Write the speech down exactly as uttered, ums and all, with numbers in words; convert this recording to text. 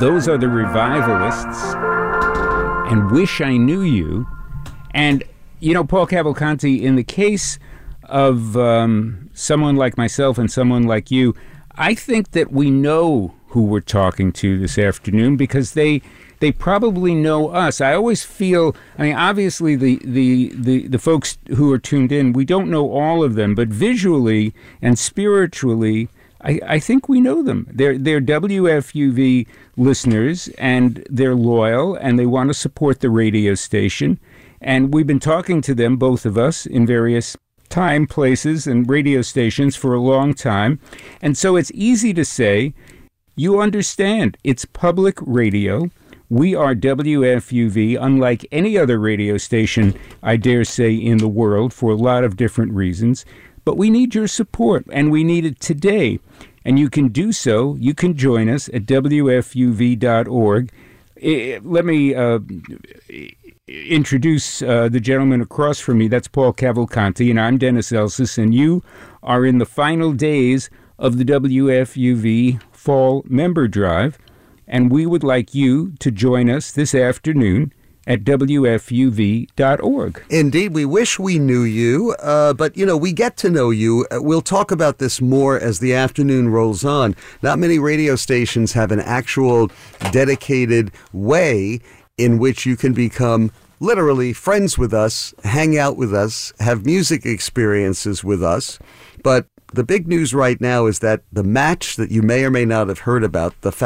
Those are the Revivalists, and Wish I Knew You. And, you know, Paul Cavalcanti, in the case of um, someone like myself and someone like you, I think that we know who we're talking to this afternoon because they they probably know us. I always feel, I mean, obviously the, the, the, the folks who are tuned in, we don't know all of them, but visually and spiritually, I, I think we know them. They're, they're W F U V listeners, and they're loyal, and they want to support the radio station. And we've been talking to them, both of us, in various time, places, and radio stations for a long time. And so it's easy to say, you understand, it's public radio. We are W F U V, unlike any other radio station, I dare say, in the world, for a lot of different reasons. But we need your support, and we need it today. And you can do so. You can join us at W F U V dot org. Let me uh, introduce uh, the gentleman across from me. That's Paul Cavalcanti, and I'm Dennis Elsas, and you are in the final days of the W F U V Fall Member Drive, and we would like you to join us this afternoon at W F U V dot org. Indeed, we wish we knew you, uh, but, you know, we get to know you. We'll talk about this more as the afternoon rolls on. Not many radio stations have an actual dedicated way in which you can become literally friends with us, hang out with us, have music experiences with us. But the big news right now is that the match that you may or may not have heard about, the